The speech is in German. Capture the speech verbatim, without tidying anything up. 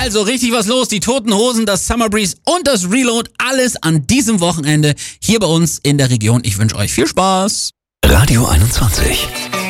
Also richtig was los. Die Toten Hosen, das Summer Breeze und das Reload. Alles an diesem Wochenende hier bei uns in der Region. Ich wünsche euch viel Spaß. Radio einundzwanzig.